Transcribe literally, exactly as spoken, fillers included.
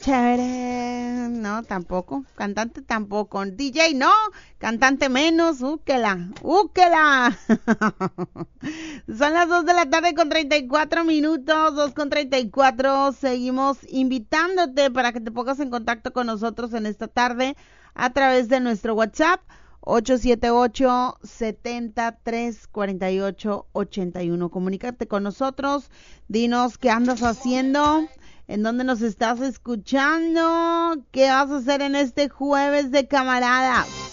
chévere. No, tampoco. Cantante tampoco. D J no. Cantante menos. Úquela. Úquela. Son las dos de la tarde con treinta y cuatro minutos. dos con treinta y cuatro. Seguimos invitándote para que te pongas en contacto con nosotros en esta tarde a través de nuestro WhatsApp. ocho siete ocho, siete tres, cuatro ocho, ocho uno. Comunícate con nosotros, dinos qué andas haciendo, en dónde nos estás escuchando, qué vas a hacer en este jueves de camaradas.